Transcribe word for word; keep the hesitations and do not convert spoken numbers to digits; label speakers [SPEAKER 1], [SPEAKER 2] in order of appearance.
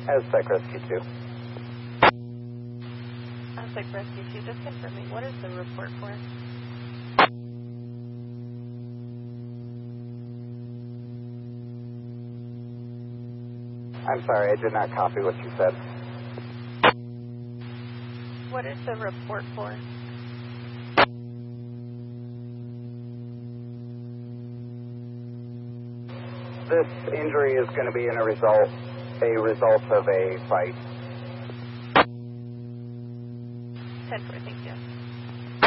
[SPEAKER 1] Aztec Rescue two.
[SPEAKER 2] Aztec Rescue two, just confirming, what is the report for?
[SPEAKER 1] I'm sorry, I did not copy what you said.
[SPEAKER 2] What is the report for?
[SPEAKER 1] This injury is going to be in a result, a result of a fight.
[SPEAKER 2] ten four, thank you.